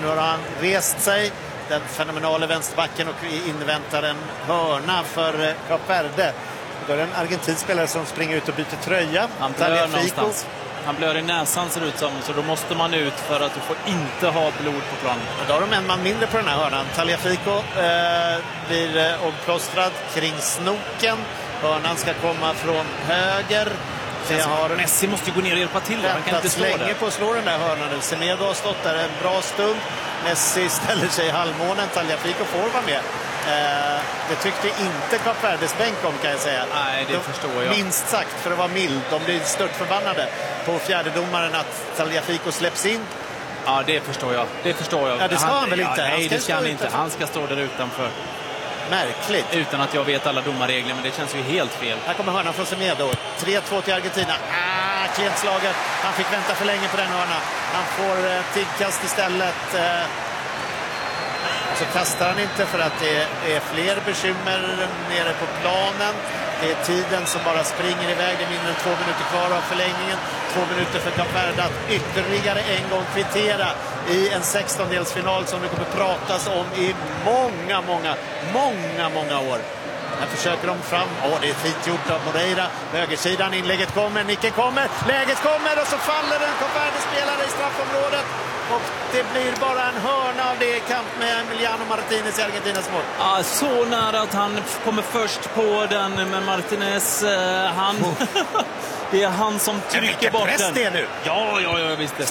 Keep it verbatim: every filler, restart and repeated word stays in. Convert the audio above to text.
Nu har han rest sig, den fenomenala vänsterbacken, och inväntar en hörna för Kap Verde. Då är det en argentinsk spelare som springer ut och byter tröja. Han blör någonstans. Han blör i näsan ser det ut som, så då måste man ut för att du får inte ha blod på planen. Då har de en man mindre på den här hörnan. Tagliafico eh, blir eh, omplåstrad kring snoken. Hörnan ska komma från höger. Har Messi måste ju gå ner och hjälpa till. Han kan inte stå länge där. på att slå den där hörnan. Semedo har stått där en bra stund. Messi ställer sig i halvmånen. Tagliafico får vara med. Eh, det tyckte inte Kap Verdes bänk om, kan jag säga. Nej, det de, förstår jag. Minst sagt, för att vara mild. De blir stört förbannade på fjärdedomaren att Tagliafico släpps in. Ja, det förstår jag. Det förstår jag. Ja, det ska han, han väl ja, inte? Nej, ska det ska han inte. Han ska stå där utanför. Märkligt. Utan att jag vet alla domarregler, men det känns ju helt fel. Här kommer hörnan från Semedo. tre två till Argentina. Ah, klent slaget. Han fick vänta för länge på den hörnan. Han får eh, tiggkast istället. Eh, så kastar han inte för att det är fler bekymmer nere på planen. Det är tiden som bara springer iväg. Det är mindre än två minuter kvar av förlängningen. Två minuter för Kap Verde att ytterligare en gång kvittera i en sextondelsfinal som det kommer pratas om i många, många, många, många år. Här försöker de fram. Åh, det är fint gjort av Moreira. Högersidan, inlägget kommer, nicken kommer, läget kommer och så faller den Kap Verde-spelare i straffområdet. Och det blir bara en hörna av det i kamp med Emiliano Martinez i Argentinas mål. Ja, så nära att han kommer först på den med Martinez. Han, det är han som trycker bort den. Det är nu. Ja, ja, ja, visst det.